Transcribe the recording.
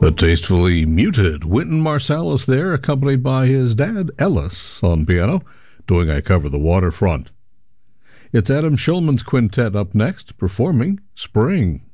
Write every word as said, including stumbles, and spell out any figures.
A tastefully muted Wynton Marsalis there, accompanied by his dad, Ellis, on piano, doing I Cover the Waterfront. It's Adam Shulman's quintet up next, performing Spring.